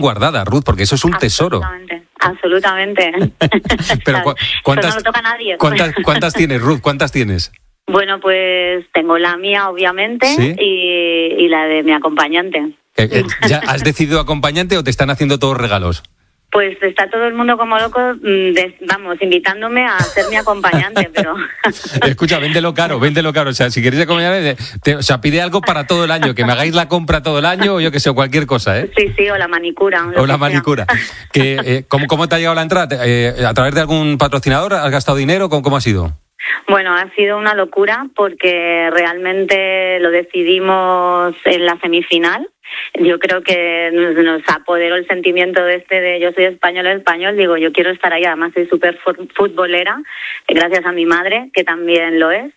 guardada, Ruth, porque eso es un tesoro. Absolutamente. Pero ¿cuántas, no lo toca a nadie. ¿Cuántas tienes, Ruth? ¿Cuántas tienes? Bueno, pues tengo la mía, obviamente, ¿sí? y la de mi acompañante. ¿Ya has decidido acompañante o te están haciendo todos regalos? Pues está todo el mundo como loco, invitándome a ser mi acompañante, pero... Escucha, véndelo caro. O sea, si queréis acompañarme, pide algo para todo el año, que me hagáis la compra todo el año, o yo que sé, cualquier cosa, ¿eh? Sí, o la manicura. O la manicura. ¿Cómo te ha llegado la entrada? ¿A través de algún patrocinador? ¿Has gastado dinero? ¿Cómo ha sido? Bueno, ha sido una locura porque realmente lo decidimos en la semifinal. Yo creo que nos apoderó el sentimiento de yo soy español, digo, yo quiero estar ahí, además soy súper futbolera, gracias a mi madre, que también lo es,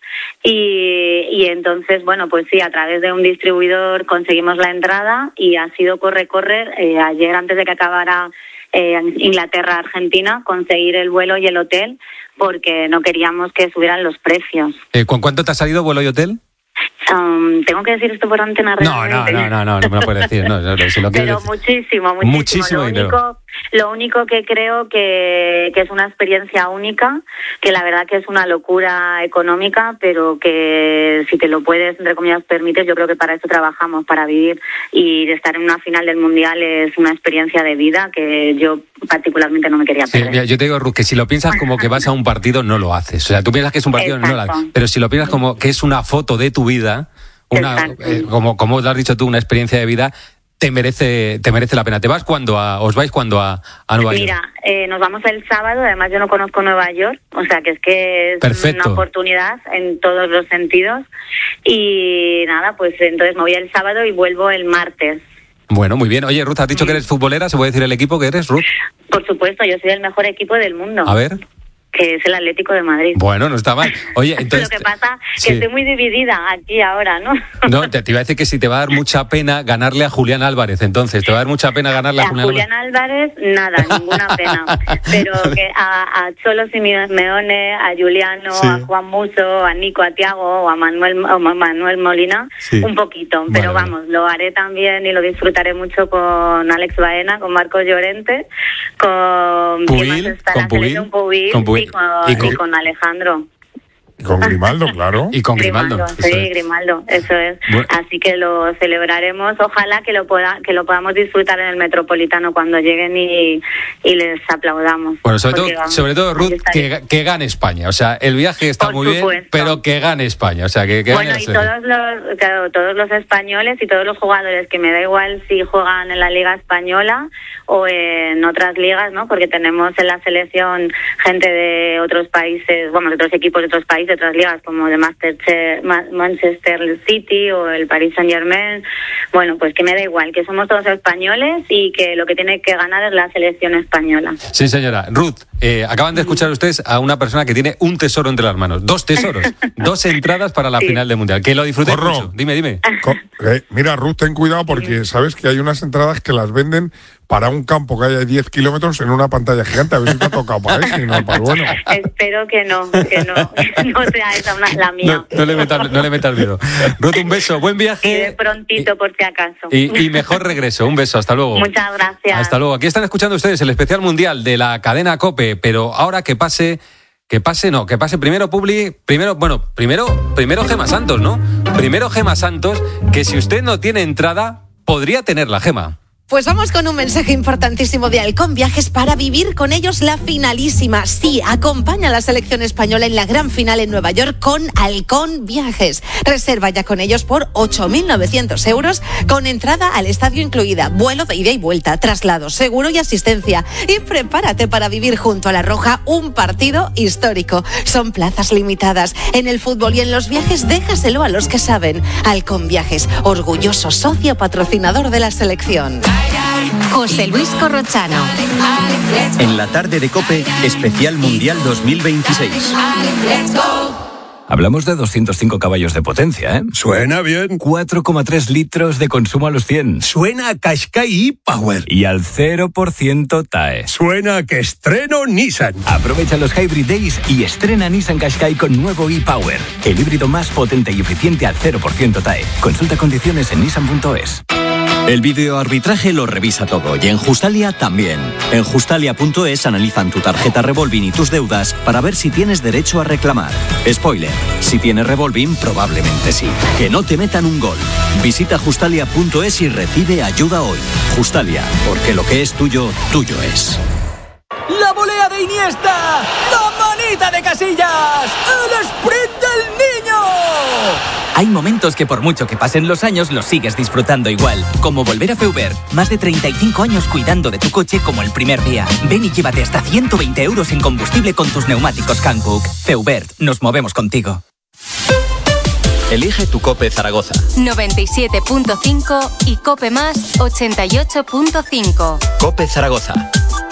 y entonces, bueno, pues sí, a través de un distribuidor conseguimos la entrada y ha sido correr, ayer antes de que acabara Inglaterra-Argentina, conseguir el vuelo y el hotel, porque no queríamos que subieran los precios. ¿Con cuánto te ha salido vuelo y hotel? ¿Tengo que decir esto por antena realmente? No me lo puedes decir. No, si lo pero decir. Muchísimo. Lo único que creo que es una experiencia única, que la verdad que es una locura económica, pero que si te lo puedes, entre comillas, permites, yo creo que para eso trabajamos, para vivir, y de estar en una final del Mundial es una experiencia de vida que yo particularmente no me quería perder. Mira, yo te digo, Ruth, que si lo piensas como que vas a un partido, no lo haces. O sea, tú piensas que es un partido, no lo haces. Pero si lo piensas como que es una foto de tu vida, como lo has dicho tú, una experiencia de vida, te merece la pena. ¿Os vais cuándo a Nueva York? Mira, nos vamos el sábado, además yo no conozco Nueva York, o sea que es perfecto. Una oportunidad en todos los sentidos, y nada, pues entonces me voy el sábado y vuelvo el martes. Bueno, muy bien. Oye, Ruth, has dicho que eres futbolera, ¿se puede decir el equipo que eres, Ruth? Por supuesto, yo soy el mejor equipo del mundo. A ver... que es el Atlético de Madrid. Bueno, no está mal. Oye, entonces... Lo que pasa es que estoy muy dividida aquí ahora, ¿no? No, te iba a decir que si te va a dar mucha pena ganarle a Julián Álvarez, entonces, ¿te va a dar mucha pena ganarle a Julián Álvarez? Nada, ninguna pena. Pero que a Cholo Simeone, a Juliano, a Juan Musso, a Nico, a Thiago o a Manuel Molina, un poquito. Pero vamos, lo haré también y lo disfrutaré mucho con Alex Baena, con Marcos Llorente, con Pubil. Y con Alejandro. Y con Grimaldo, claro. Y con Grimaldo. Grimaldo, eso es. Bueno. Así que lo celebraremos. Ojalá que lo podamos disfrutar en el Metropolitano cuando lleguen y les aplaudamos. Bueno, sobre todo Ruth, que gane España. O sea, el viaje está muy bien, pero que gane España. O sea, que bueno, gane. Y todos los españoles y todos los jugadores, que me da igual si juegan en la Liga Española o en otras ligas, ¿no? Porque tenemos en la selección gente de otros países, bueno, de otros equipos de otros países, de otras ligas como de Manchester City o el Paris Saint-Germain. Bueno, pues que me da igual, que somos todos españoles y que lo que tiene que ganar es la selección española. Sí, señora. Ruth, acaban de escuchar ustedes a una persona que tiene un tesoro entre las manos. 2 tesoros. 2 entradas para la final del Mundial. Que lo disfruten mucho. Dime. Mira, Ruth, ten cuidado porque sabes que hay unas entradas que las venden para un campo que haya 10 kilómetros en una pantalla gigante. A ver si te ha tocado para eso y no para el bueno. Espero que no sea esa la mía. No le metas miedo. Ruth, un beso, buen viaje. Y de prontito, por si acaso. Y mejor regreso. Un beso, hasta luego. Muchas gracias. Hasta luego. Aquí están escuchando ustedes el especial mundial de la cadena COPE, pero ahora que pase primero Publi, primero Gema Santos, ¿no? Primero Gema Santos, que si usted no tiene entrada, podría tenerla, Gema. Pues vamos con un mensaje importantísimo de Halcón Viajes para vivir con ellos la finalísima. Sí, acompaña a la selección española en la gran final en Nueva York con Halcón Viajes. Reserva ya con ellos por 8.900 euros, con entrada al estadio incluida, vuelo de ida y vuelta, traslado, seguro y asistencia. Y prepárate para vivir junto a La Roja un partido histórico. Son plazas limitadas. En el fútbol y en los viajes, déjaselo a los que saben. Halcón Viajes, orgulloso socio patrocinador de la selección. José Luis Corrochano. En la tarde de COPE, especial Mundial 2026. Hablamos de 205 caballos de potencia, ¿eh? Suena bien. 4,3 litros de consumo a los 100. Suena a Qashqai e-Power. Y al 0% TAE. Suena a que estreno Nissan. Aprovecha los Hybrid Days y estrena Nissan Qashqai con nuevo e-Power. El híbrido más potente y eficiente al 0% TAE. Consulta condiciones en nissan.es. El videoarbitraje lo revisa todo y en Justalia también. En Justalia.es analizan tu tarjeta Revolving y tus deudas para ver si tienes derecho a reclamar. Spoiler, si tienes Revolving probablemente sí. Que no te metan un gol. Visita Justalia.es y recibe ayuda hoy. Justalia, porque lo que es tuyo, tuyo es. ¡La volea de Iniesta! ¡La manita de Casillas! ¡El sprint del niño! Hay momentos que por mucho que pasen los años los sigues disfrutando igual. Como volver a Feubert. Más de 35 años cuidando de tu coche como el primer día. Ven y llévate hasta 120 euros en combustible con tus neumáticos Hankook. Feubert, nos movemos contigo. Elige tu COPE Zaragoza. 97.5 y COPE Más 88.5. COPE Zaragoza.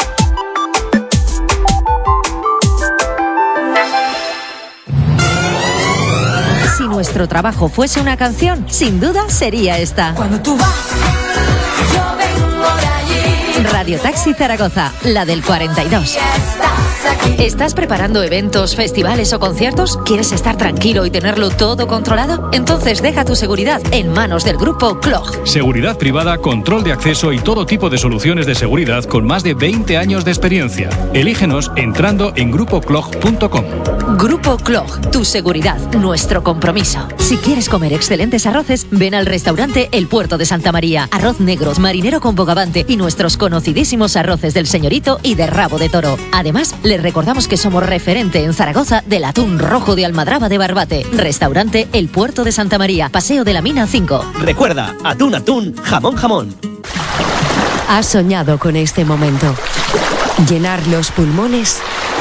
Si nuestro trabajo fuese una canción, sin duda sería esta. Cuando tú vas, yo vengo de allí. Radio Taxi Zaragoza, la del 42. ¿Estás preparando eventos, festivales o conciertos? ¿Quieres estar tranquilo y tenerlo todo controlado? Entonces deja tu seguridad en manos del grupo CLOG. Seguridad privada, control de acceso y todo tipo de soluciones de seguridad con más de 20 años de experiencia. Elígenos entrando en grupoclog.com. Grupo CLOG, tu seguridad, nuestro compromiso. Si quieres comer excelentes arroces, ven al restaurante El Puerto de Santa María. Arroz negro, marinero con bogavante y nuestros conocidísimos arroces del Señorito y de rabo de toro. Además, les recordamos que somos referente en Zaragoza del atún rojo de Almadraba de Barbate. Restaurante El Puerto de Santa María, Paseo de la Mina 5. Recuerda, atún, atún, jamón, jamón. ¿Has soñado con este momento? Llenar los pulmones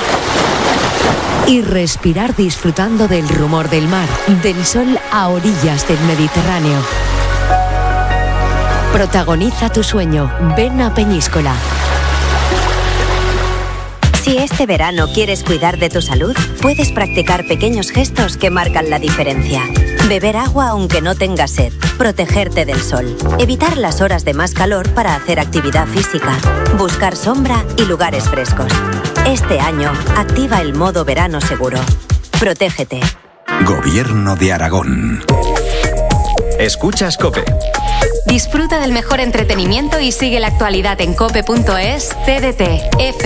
y respirar disfrutando del rumor del mar, del sol a orillas del Mediterráneo. Protagoniza tu sueño. Ven a Peñíscola. Si este verano quieres cuidar de tu salud, puedes practicar pequeños gestos que marcan la diferencia. Beber agua aunque no tengas sed, protegerte del sol, evitar las horas de más calor para hacer actividad física, buscar sombra y lugares frescos. Este año, activa el modo verano seguro. Protégete. Gobierno de Aragón. Escuchas COPE. Disfruta del mejor entretenimiento y sigue la actualidad en cope.es, TDT,